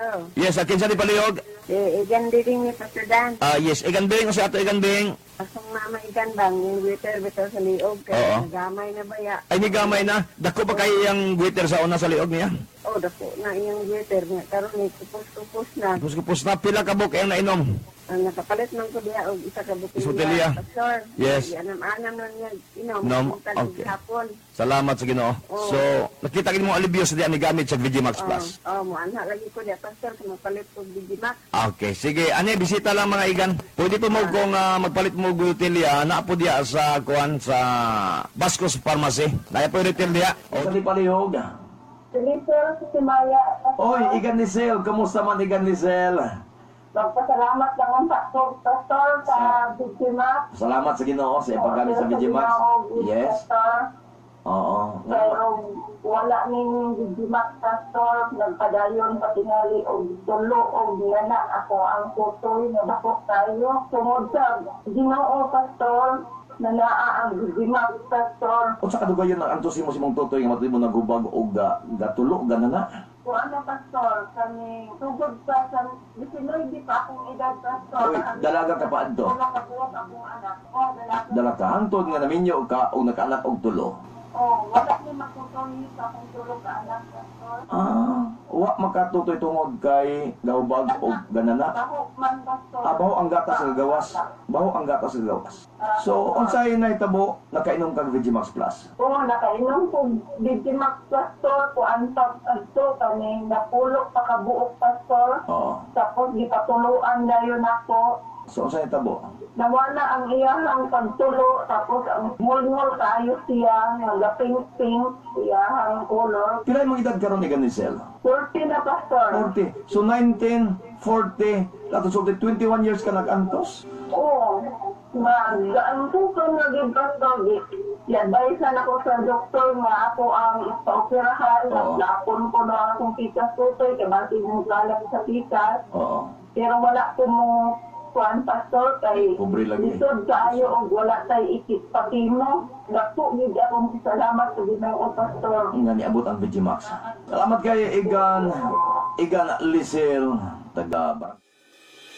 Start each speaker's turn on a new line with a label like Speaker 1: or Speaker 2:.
Speaker 1: Oh.
Speaker 2: Yes, akin sa di palihog.
Speaker 1: Igan din ni Pastor Dan.
Speaker 2: Yes, igan bing, o si ato igan bing.
Speaker 1: Asong mama igan bang, yung waiter bitaw sa liog.
Speaker 2: Oo.
Speaker 1: Kaya nagamay na ba ya?
Speaker 2: Ay, ni gamay na. Dako ba kayo yung waiter sa una sa liog niya?
Speaker 1: Oh, dako na iyang waiter nga. Karon ni kupos-kupos na.
Speaker 2: Kupos na, pila ka buk yung nainom.
Speaker 1: Ang nakapalit man ko diya og isa ka
Speaker 2: Botelya.
Speaker 1: Pastor.
Speaker 2: Yes.
Speaker 1: Anam-anam lang niya inom.
Speaker 2: Nom,
Speaker 1: Kung
Speaker 2: okay.
Speaker 1: hapon.
Speaker 2: Salamat sa Ginoo.
Speaker 1: Oo.
Speaker 2: So, nakita kin mo alibyo sa diyan ni gamit sa Vigimax Plus.
Speaker 1: Oh, mo ana lagi ko diya Pastor kung mapalit ko Digimax.
Speaker 2: Okay, sige. Ani, bisita lang mga igan. Pwede po mo kung magpalit mo gutilya, na po diya sa kuan sa Bascos Pharmacy. Naya po yung retail diya. O, sa di palihog.
Speaker 1: Sir, si Maya.
Speaker 2: Oy, igan ni Sel. Kamusta man igan ni Sel?
Speaker 1: Magpasalamat lang ang Pastor sa Digimax.
Speaker 2: Salamat sa Ginoo sa paggamit sa Vigimax. Yes. Oo.
Speaker 1: Pero wala ning Digimax Pastor, nagpadayon pa tingali og tulo og nana ako ang tutoy na bakok tayo. Tungod sa Ginoo Pastor, na naa ang Digimax Pastor.
Speaker 2: Kung sa kadugayon ang antusin mo si mong tutoy nga matuloy mo nagubag o gatulo, ganana.
Speaker 1: Kung ano Pastor, kami tugod pa sa Bisinoy di pa akong edad Pastor.
Speaker 2: Uy, dalaga ka pa adto.
Speaker 1: Wala ka buwag akong anak. Oh, dalaga.
Speaker 2: Dala ka hangtod nga naminyo ka o nakaanak og tulo.
Speaker 1: Oh, wala ni matutoy sa akong tulog ka anak Pastor.
Speaker 2: Wa makatutoy tungod kay gawbag o ganana.
Speaker 1: Baho man Pastor.
Speaker 2: Baho ang gatas sa gawas. Baho ang gatas sa gawas. So, unsay na itabo nakainom kag Vigimax Plus?
Speaker 1: Oo, nakainom ko Digimax Pastor ko antag adto kani napulok pa ka buok Pastor.
Speaker 2: Oo.
Speaker 1: Tapos gipatuluan dayon ako.
Speaker 2: So, unsay itabo?
Speaker 1: Nawala ang iyahang pagtulo tapos ang mulmul kaayo siya nga pink iyahang color.
Speaker 2: Pila imong edad karon ni Ganisel?
Speaker 1: 40 na Pastor.
Speaker 2: 40. So, 19, 40, lato so 21 years ka nag-antos?
Speaker 1: Oo. Magaan ko na gid Pastor. I-advise ako sa doktor nga ako ang ipaoperahan.
Speaker 2: Oo.
Speaker 1: Napon ko na akong pikas tutoy kay bakit mo galang sa pikas.
Speaker 2: Oo.
Speaker 1: Pero wala ko mo kuan Pastor kay
Speaker 2: Pobre lagi.
Speaker 1: lisod kaayo og wala tay ikit pati mo. Dako gid akong salamat sa Ginoo Pastor.
Speaker 2: Nga niabot ang Vigimax. Salamat kay Igan Lisel, taga